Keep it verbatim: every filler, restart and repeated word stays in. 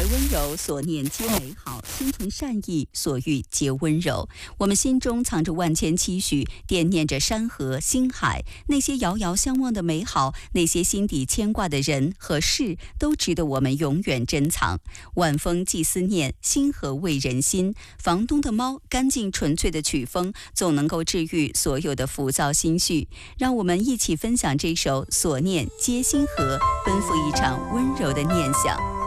温柔，所念皆美好；心存善意，所欲皆温柔。我们心中藏着万千期许，惦念着山河星海，那些遥遥相望的美好，那些心底牵挂的人和事，都值得我们永远珍藏。晚风寄思念，星河慰人心。房东的猫，干净纯粹的曲风，总能够治愈所有的浮躁心绪。让我们一起分享这首《所念皆星河》，奔赴一场温柔的念想。